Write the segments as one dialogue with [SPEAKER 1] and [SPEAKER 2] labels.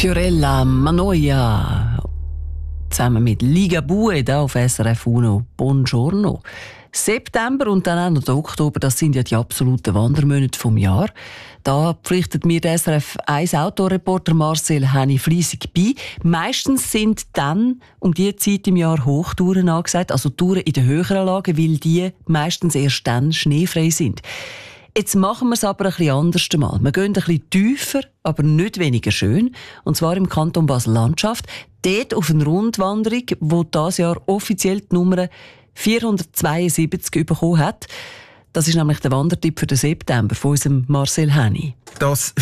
[SPEAKER 1] Fiorella Manoia zusammen mit Ligabue da auf SRF Uno. Buongiorno. September und dann auch noch der Oktober, das sind ja die absoluten Wandermonate vom Jahr. Da pflichtet mir der SRF 1 Autoreporter Marcel Henny fleissig bei. Meistens sind dann um diese Zeit im Jahr Hochtouren angesagt, also Touren in den höheren Lagen, weil die meistens erst dann schneefrei sind. Jetzt machen wir es aber ein bisschen anders mal. Wir gehen ein bisschen tiefer, aber nicht weniger schön. Und zwar im Kanton Basel-Landschaft. Dort auf eine Rundwanderung, die dieses Jahr offiziell die Nummer 472 bekommen hat. Das ist nämlich der Wandertipp für den September von unserem Marcel Henny.
[SPEAKER 2] Das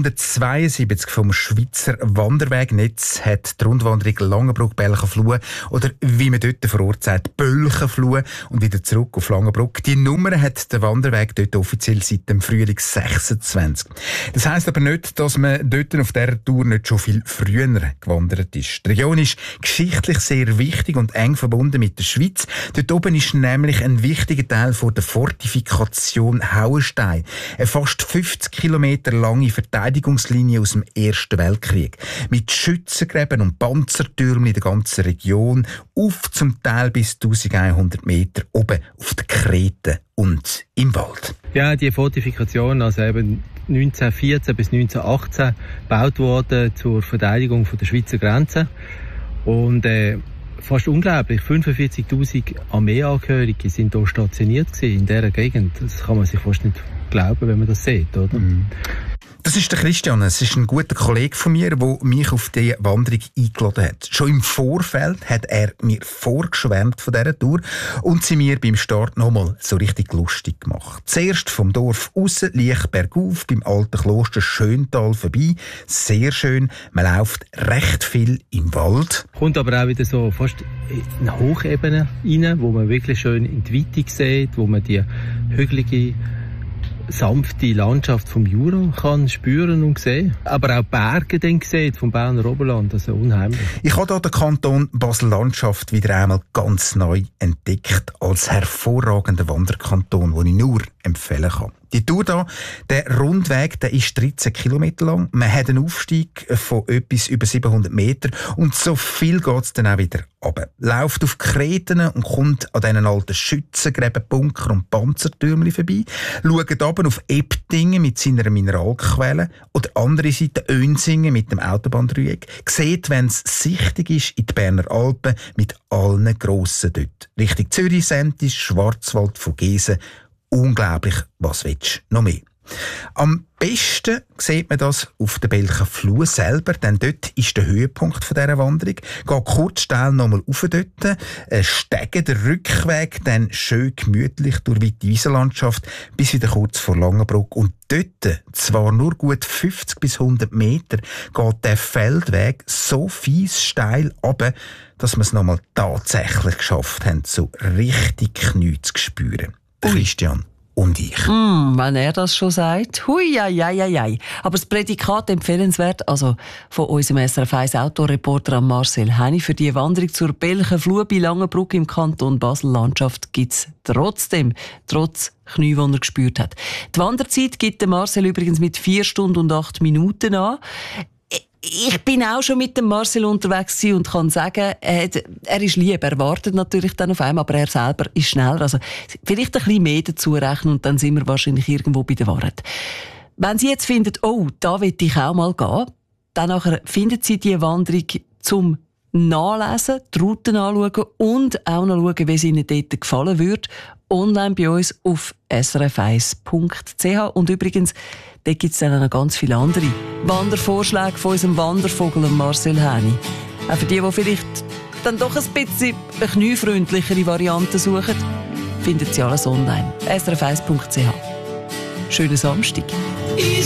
[SPEAKER 2] 472 vom Schweizer Wanderwegnetz hat die Rundwanderung Langenbruck-Belchenfluh oder wie man dort vor Ort sagt, Bölchenfluh und wieder zurück auf Langenbruck. Die Nummer hat der Wanderweg dort offiziell seit dem Frühling 26. Das heisst aber nicht, dass man dort auf dieser Tour nicht schon viel früher gewandert ist. Die Region ist geschichtlich sehr wichtig und eng verbunden mit der Schweiz. Dort oben ist nämlich ein wichtiger Teil von der Fortifikation Hauenstein. Eine fast 50 Kilometer lange Verteidigungslinie aus dem Ersten Weltkrieg. Mit Schützengräben und Panzertürmen in der ganzen Region, auf zum Teil bis 1100 Meter oben auf den Kreten und im Wald.
[SPEAKER 3] Ja, die Fortifikation, also eben 1914 bis 1918 gebaut worden zur Verteidigung von der Schweizer Grenze. Und fast unglaublich, 45'000 Armeeangehörige sind hier stationiert gewesen in dieser Gegend. Das kann man sich fast nicht glauben, wenn man das sieht, oder?
[SPEAKER 2] Das ist der Christian. Es ist ein guter Kollege von mir, der mich auf diese Wanderung eingeladen hat. Schon im Vorfeld hat er mir vorgeschwärmt von dieser Tour und sie mir beim Start nochmal so richtig lustig gemacht. Zuerst vom Dorf raus, leicht bergauf, beim alten Kloster Schöntal vorbei. Sehr schön. Man läuft recht viel im Wald.
[SPEAKER 3] Kommt aber auch wieder so fast in eine Hochebene rein, wo man wirklich schön in die Weite sieht, wo man die hügelige sanfte Landschaft vom Jura kann spüren und sehen. Aber auch Berge dann sieht vom Berner Oberland, also unheimlich.
[SPEAKER 2] Ich habe hier den Kanton Basel-Landschaft wieder einmal ganz neu entdeckt als hervorragenden Wanderkanton, den ich nur empfehlen kann. Die Tour hier, der Rundweg, der ist 13 Kilometer lang. Man hat einen Aufstieg von etwas über 700 Meter und so viel geht es dann auch wieder runter. Läuft auf Kreten und kommt an diesen alten Schützengräben, Bunker und Panzertürmchen vorbei. Schaut runter auf Ebdingen mit seiner Mineralquelle oder andere Seite Önsingen mit dem Autobahndreieck. Seht, wenn es sichtig ist, in die Berner Alpen mit allen Grossen dort. Richtung Zürich, Sentis, Schwarzwald, Vogesen. Unglaublich, was willst du noch mehr? Am besten sieht man das auf der Belchenfluh selber, denn dort ist der Höhepunkt dieser Wanderung. Geht kurz steil nochmal rauf dort, steigen den Rückweg, dann schön gemütlich durch weite Wiesenlandschaft bis wieder kurz vor Langenbruck. Und dort, zwar nur gut 50 bis 100 Meter, geht der Feldweg so fies steil runter, dass wir es nochmal tatsächlich geschafft haben, so richtig Knie zu spüren. Christian und ich.
[SPEAKER 1] Wenn er das schon sagt. Hui, ai, ai, ai, ai. Aber das Prädikat empfehlenswert, also von unserem SRF 1 Autoreporter Marcel Henny, für die Wanderung zur Belchenfluh bei Langenbruck im Kanton Basel-Landschaft gibt es trotzdem, trotz Knie, die er gespürt hat. Die Wanderzeit gibt der Marcel übrigens mit 4 Stunden und 8 Minuten an. Ich bin auch schon mit dem Marcel unterwegs und kann sagen, er ist lieb. Er wartet natürlich dann auf einem, aber er selber ist schneller. Also vielleicht ein bisschen mehr dazu rechnen und dann sind wir wahrscheinlich irgendwo bei der Wahrheit. Wenn Sie jetzt finden, oh, da will ich auch mal gehen, dann nachher finden Sie die Wanderung zum Nachlesen, die Routen anschauen und auch noch schauen, wie es Ihnen dort gefallen würde, online bei uns auf srf1.ch. Und übrigens, dort gibt es dann noch ganz viele andere Wandervorschläge von unserem Wandervogel Marcel Henny. Auch für die vielleicht dann doch ein bisschen eine kniefreundlichere Variante suchen, finden Sie alles online. srf1.ch. Schönen Samstag.